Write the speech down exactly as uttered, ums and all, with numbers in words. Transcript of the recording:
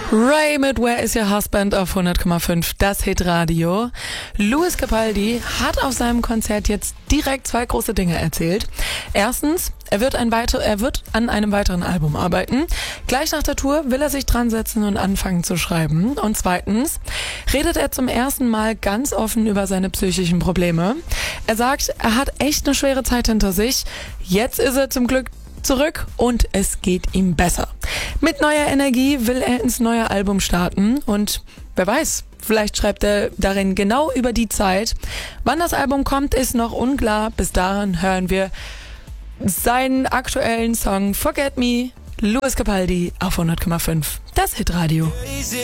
Ray mit Where is Your Husband auf hundert Komma fünf, das Hitradio. Lewis Capaldi hat auf seinem Konzert jetzt direkt zwei große Dinge erzählt. Erstens, er wird, ein weiter, er wird an einem weiteren Album arbeiten. Gleich nach der Tour will er sich dran setzen und anfangen zu schreiben. Und zweitens redet er zum ersten Mal ganz offen über seine psychischen Probleme. Er sagt, er hat echt eine schwere Zeit hinter sich. Jetzt ist er zum Glück zurück und es geht ihm besser. Mit neuer Energie will er ins neue Album starten und wer weiß, vielleicht schreibt er darin genau über die Zeit. Wann das Album kommt, ist noch unklar. Bis dahin hören wir seinen aktuellen Song Forget Me, Lewis Capaldi auf hundert Komma fünf, das Hitradio.